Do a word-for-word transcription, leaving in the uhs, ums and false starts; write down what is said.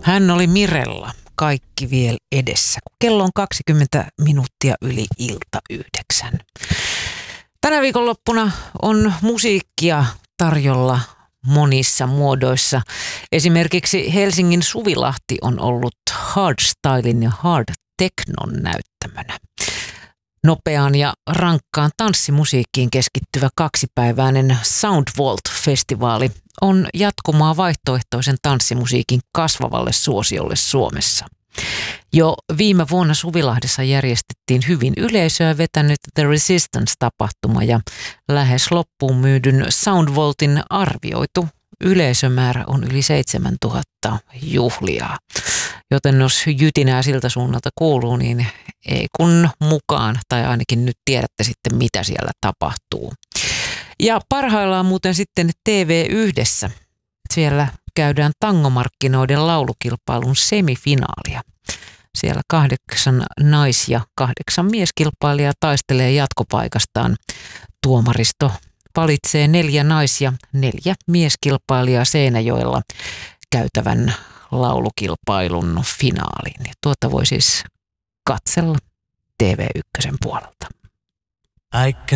Hän oli Mirella, kaikki vielä edessä. Kello on kaksikymmentä minuuttia yli ilta yhdeksän. Tänä viikonloppuna on musiikkia tarjolla monissa muodoissa. Esimerkiksi Helsingin Suvilahti on ollut hardstylin ja hard technon näyttämönä. Nopeaan ja rankkaan tanssimusiikkiin keskittyvä kaksipäiväinen Soundvault-festivaali on jatkumaa vaihtoehtoisen tanssimusiikin kasvavalle suosiolle Suomessa. Jo viime vuonna Suvilahdessa järjestettiin hyvin yleisöä vetänyt The Resistance-tapahtuma ja lähes loppuun myydyn Soundvaultin arvioitu yleisömäärä on yli seitsemäntuhatta juhlijaa. Joten jos jytinää siltä suunnalta kuuluu, niin ei kun mukaan, tai ainakin nyt tiedätte sitten, mitä siellä tapahtuu. Ja parhaillaan muuten sitten T V yhdessä. Siellä käydään tangomarkkinoiden laulukilpailun semifinaalia. Siellä kahdeksan nais- ja kahdeksan mieskilpailijaa taistelee jatkopaikastaan. Tuomaristo valitsee neljä nais- ja neljä mieskilpailijaa Seinäjoella käytävän laulukilpailun finaaliin. Tuota voi siis katsella T V yksi puolelta.